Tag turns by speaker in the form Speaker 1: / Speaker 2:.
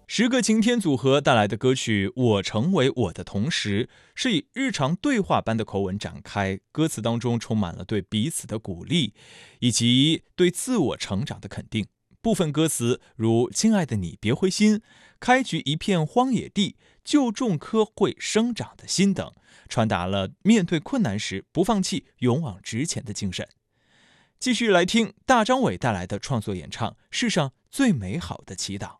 Speaker 1: 十个晴天组合带来的歌曲《我成为我的同时》是以日常对话般的口吻展开，歌词当中充满了对彼此的鼓励，以及对自我成长的肯定。部分歌词如“亲爱的你别灰心”、“开局一片荒野地”、“就种棵会生长的心”等，传达了面对困难时不放弃、勇往直前的精神。继续来听大张伟带来的创作演唱《世上最美好的祈祷》。